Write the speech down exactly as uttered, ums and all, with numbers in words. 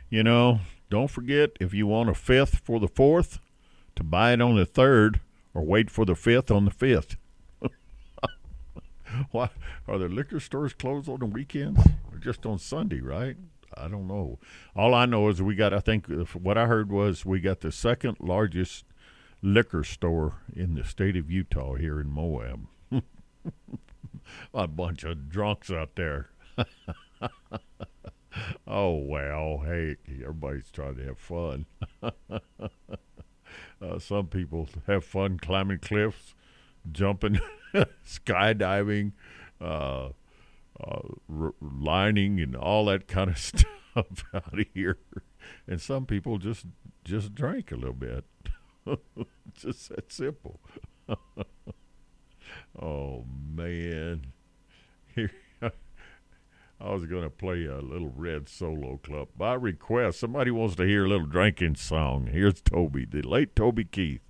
You know, don't forget if you want a fifth for the fourth, to buy it on the third or wait for the fifth on the fifth. Why are the liquor stores closed on the weekends or just on Sunday? Right? I don't know. All I know is we got. I think what I heard was we got the second largest liquor store in the state of Utah here in Moab. A bunch of drunks out there. Oh well, hey, everybody's trying to have fun. Uh, some people have fun climbing cliffs, jumping, skydiving, uh, uh, r- lining, and all that kind of stuff out here. And some people just just drink a little bit. Just that simple. Oh man, here I was going to play a little Red Solo Club by request. Somebody wants to hear a little drinking song. Here's Toby, the late Toby Keith.